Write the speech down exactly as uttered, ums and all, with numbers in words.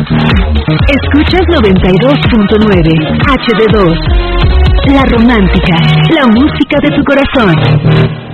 Escuchas noventa y dos punto nueve H D dos. La romántica, la música de tu corazón.